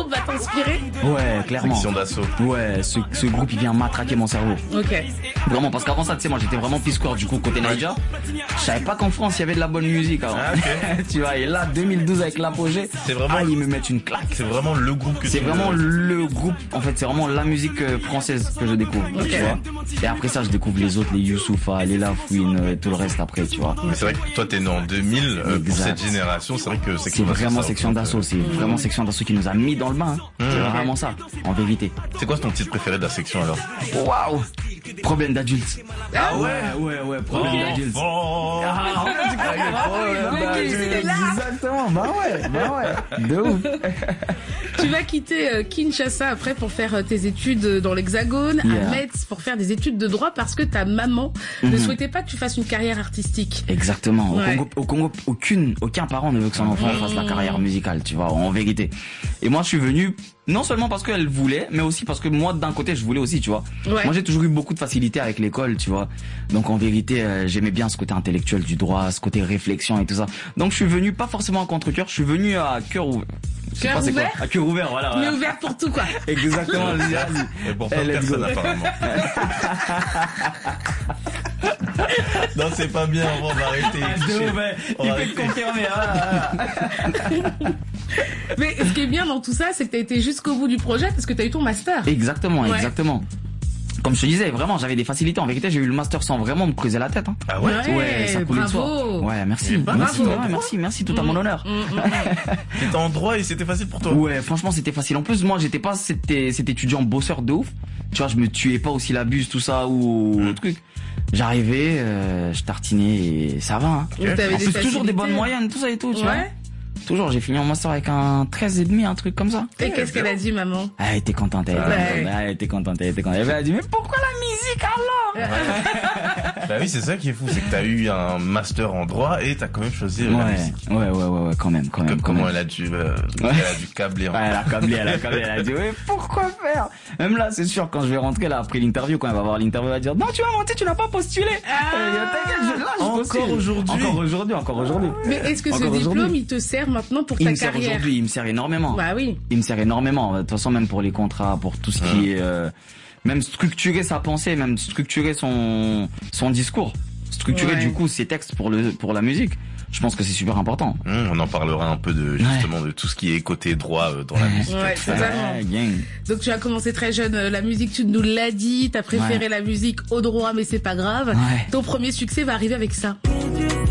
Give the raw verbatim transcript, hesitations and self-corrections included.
groupe va t'inspirer? Ouais, clairement. Section d'assaut. Ouais, ce, ce groupe il vient matraquer mon cerveau. Ok. Vraiment, parce qu'avant ça, tu sais, moi j'étais vraiment Peace Corps du coup côté Naija. Je savais pas qu'en France il y avait de la bonne musique avant. Ah, okay. Tu vois, et là deux mille douze avec l'apogée, c'est vraiment, ah, ils me mettent une claque. C'est vraiment le groupe que C'est tu vraiment veux... le groupe, en fait, c'est vraiment la musique française que je découvre. Okay. Tu vois. Et après ça, je découvre les autres, les Youssoupha, les Lafouine, et tout le reste après, tu vois. Mais c'est vrai que toi t'es né en deux mille, euh, pour cette génération, c'est vrai que c'est vraiment Section d'Assaut, c'est vraiment Section d'Assaut qui nous a mis dans le bain. Hein. Mmh. C'est vraiment ça, en vérité. C'est quoi ton titre préféré de la section alors? Waouh! Problème d'adulte. Ah ouais, ouais, ouais, problème oh, d'adulte. Oh, ah, exactement, bah ouais, bah ouais, de ouf. Tu vas quitter euh, Kinshasa après pour faire euh, tes études dans l'Hexagone, yeah. à Metz pour faire des études de droit parce que ta maman mm-hmm. ne souhaitait pas que tu fasses une carrière artistique. Exactement. Ouais. Au Congo, au Congo, aucune, aucun parent ne veut que son enfant mmh. fasse la carrière musicale, tu vois, en vérité. Et moi, je suis venu non seulement parce qu'elle voulait, mais aussi parce que moi, d'un côté, je voulais aussi, tu vois. Ouais. Moi, j'ai toujours eu beaucoup de facilité avec l'école, tu vois. Donc, en vérité, euh, j'aimais bien ce côté intellectuel du droit, ce côté réflexion et tout ça. Donc, je suis venu pas forcément à contre-cœur, je suis venu à cœur ouvert. Cœur ouvert? À cœur ouvert, voilà. Mais voilà. ouvert pour tout, quoi. Exactement. Et pour plein de personnes, apparemment. Non, c'est pas bien, on va arrêter. Ah, il peut te confirmer. Hein. Mais ce qui est bien dans tout ça, c'est que t'as été jusqu'au bout du projet parce que t'as eu ton master. Exactement, ouais. exactement. Comme je te disais, vraiment, j'avais des facilités. En vérité, j'ai eu le master sans vraiment me creuser la tête. Hein. Ah ouais, ouais, ouais, ça coulait de bravo. Ouais, merci. Bah, merci, bravo. ouais, merci, merci, tout à mon honneur. Mmh, mmh. T'étais en droit et c'était facile pour toi? Ouais, franchement, c'était facile. En plus, moi, j'étais pas cet, cet étudiant bosseur de ouf. Tu vois, je me tuais pas aussi la buse, tout ça, ou mmh. truc. J'arrivais, euh, je tartinais et ça va. Hein. Okay. En plus, toujours des bonnes moyennes, tout ça et tout, tu ouais. vois. Toujours, j'ai fini en master avec un treize et demi, un truc comme ça. Et ouais, qu'est-ce qu'elle a dit, maman? Ah, elle était contente, elle, ouais. elle était contente, elle était contente. Elle a dit, mais pourquoi la musique alors? Bah oui, c'est ça qui est fou, c'est que t'as eu un master en droit et t'as quand même choisi ouais, la musique. Ouais, ouais, ouais, ouais, quand même, quand même. Comme comment même. elle a dû, euh, ouais. elle a dû câbler. Ouais, elle a câblé, elle a câblé, elle a dit, mais pourquoi faire? Même là, c'est sûr, quand je vais rentrer là après l'interview, quand elle va voir l'interview, elle va dire, non, tu vas mentir, tu n'as pas postulé. Ah euh, T'inquiète, je, là, je encore postule. aujourd'hui. Encore aujourd'hui, encore aujourd'hui. Mais est-ce que encore ce diplôme, il te sert maintenant pour il ta me sert carrière? Aujourd'hui, il me sert énormément. Bah oui. Il me sert énormément. De toute façon, même pour les contrats, pour tout ce qui mmh. est, euh, même structurer sa pensée, même structurer son son discours, structurer ouais. du coup ses textes pour le pour la musique. Je pense que c'est super important. Mmh, on en parlera un peu de justement ouais. de tout ce qui est côté droit euh, dans la musique. Ouais, totalement. Ouais, donc tu as commencé très jeune euh, la musique, tu nous l'as dit, t'as préféré ouais. la musique au droit, mais c'est pas grave. Ouais. Ton premier succès va arriver avec ça.